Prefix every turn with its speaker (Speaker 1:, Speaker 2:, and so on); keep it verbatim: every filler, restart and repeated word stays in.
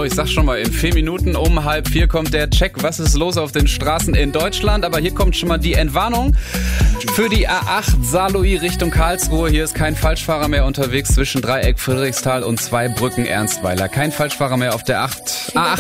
Speaker 1: So, ich sag schon mal, in vier Minuten um halb vier kommt der Check. Was ist los auf den Straßen in Deutschland? Aber hier kommt schon mal die Entwarnung für die A acht Saarlouis Richtung Karlsruhe. Hier ist kein Falschfahrer mehr unterwegs zwischen Dreieck Friedrichsthal und Zweibrücken Ernstweiler. Kein Falschfahrer mehr auf der A acht